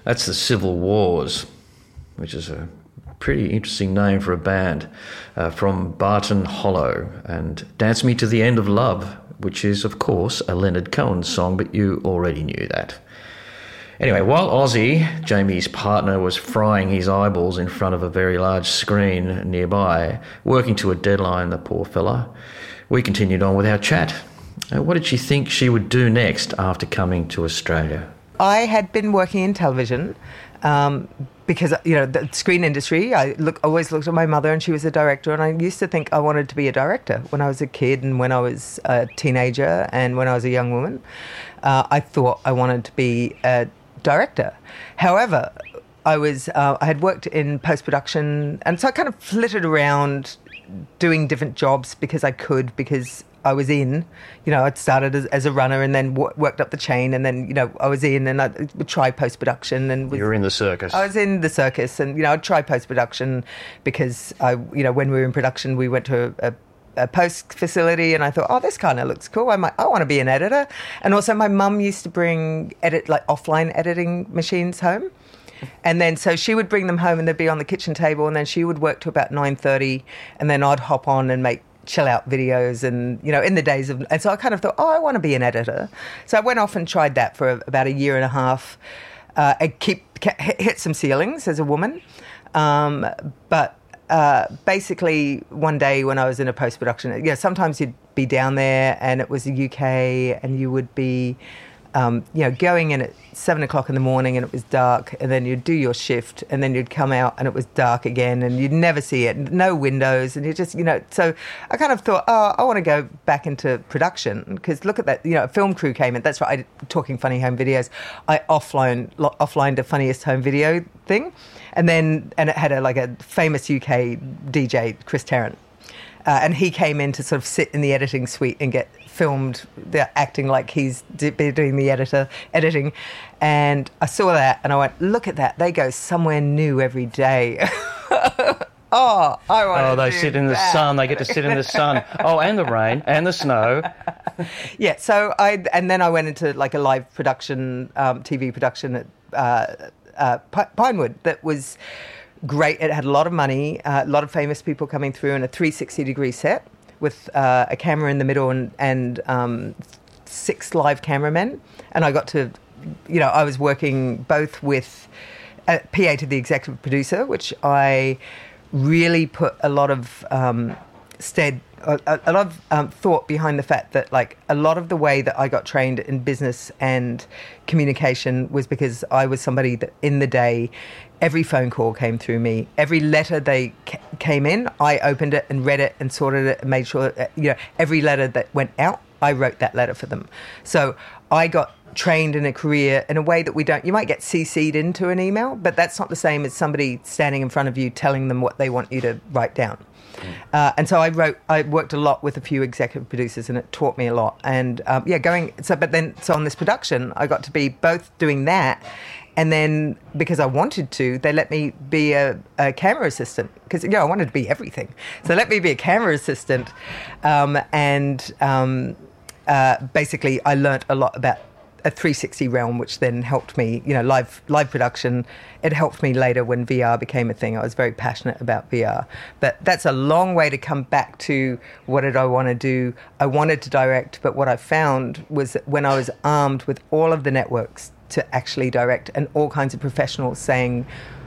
That's the Civil Wars, which is a pretty interesting name for a band, from Barton Hollow, and Dance Me to the End of Love, which is, of course, a Leonard Cohen song, but you already knew that. Anyway, while Ozzy, Jamie's partner, was frying his eyeballs in front of a very large screen nearby, working to a deadline, the poor fella, we continued on with our chat. What did she think she would do next after coming to Australia? I had been working in television because, you know, the screen industry, I always looked at my mother and she was a director, and I used to think I wanted to be a director when I was a kid and when I was a teenager and when I was a young woman. I thought I wanted to be a director. However, I had worked in post-production, and so I kind of flitted around doing different jobs because I was in, you know, I'd started as a runner and then worked up the chain, and then, you know, I was in and I would try post-production. And you were in the circus. I was in the circus, and, you know, I'd try post-production because when we were in production, we went to a post facility, and I thought, oh, this kind of looks cool. I want to be an editor. And also my mum used to bring offline editing machines home. And then so she would bring them home and they'd be on the kitchen table, and then she would work to about 9:30, and then I'd hop on and make chill out videos, and, you know, in the days of, and so I kind of thought, I want to be an editor. So I went off and tried that for about a year and a half. I hit some ceilings as a woman. But basically one day when I was in a post-production, you know, sometimes you'd be down there and it was the UK, and you would be, going in at 7 o'clock in the morning and it was dark, and then you'd do your shift, and then you'd come out and it was dark again, and you'd never see it, no windows, and you just, you know, so I kind of thought, I want to go back into production, because look at that, you know, a film crew came in, that's right, Talking Funny Home Videos, I offlined a Funniest Home Video thing, and it had a famous UK DJ, Chris Tarrant. And he came in to sort of sit in the editing suite and get filmed, acting like he's doing the editing. And I saw that and I went, look at that. They go somewhere new every day. I want to they sit in the sun. They get to sit in the sun. Oh, and the rain and the snow. Yeah, so then I went into like a live production, TV production at Pinewood that was great. It had a lot of money, a lot of famous people coming through, and a 360-degree set with a camera in the middle and 6 live cameramen. And I got to, you know, I was working both with a PA to the executive producer, which I really put a lot of thought behind the fact that, like, a lot of the way that I got trained in business and communication was because I was somebody that in the day, every phone call came through me. Every letter they came in, I opened it and read it and sorted it and made sure that, you know, every letter that went out, I wrote that letter for them. So I got trained in a career in a way that you might get CC'd into an email, but that's not the same as somebody standing in front of you telling them what they want you to write down. And so I worked a lot with a few executive producers, and it taught me a lot. And so on this production, I got to be both doing that, and then because I wanted to, they let me be a camera assistant, because, you know, I wanted to be everything. So let me be a camera assistant, basically I learnt a lot about a 360 realm, which then helped me, you know, live production. It helped me later when VR became a thing. I was very passionate about VR. But that's a long way to come back to what did I want to do. I wanted to direct, but what I found was that when I was armed with all of the networks to actually direct, and all kinds of professionals saying,